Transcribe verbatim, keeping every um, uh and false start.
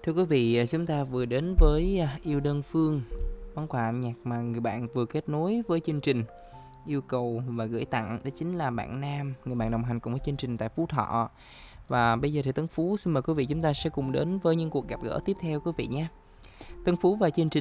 Thưa quý vị, chúng ta vừa đến với Yêu Đơn Phương, món quà âm nhạc mà người bạn vừa kết nối với chương trình yêu cầu và gửi tặng, đó chính là bạn Nam, người bạn đồng hành cùng với chương trình tại Phú Thọ. Và bây giờ thì Tấn Phú xin mời quý vị chúng ta sẽ cùng đến với những cuộc gặp gỡ tiếp theo quý vị nhé. Tân Phú và chương trình